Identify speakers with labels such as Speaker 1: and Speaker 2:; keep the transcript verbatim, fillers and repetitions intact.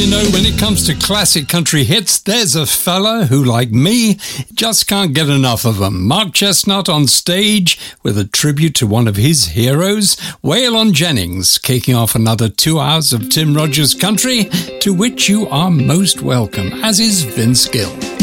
Speaker 1: you know, when it comes to classic country hits, there's a fella who, like me, just can't get enough of them. Mark Chestnut on stage with a tribute to one of his heroes, Waylon Jennings, kicking off another two hours of Tim Rogers country, to which you are most welcome, as is Vince Gill.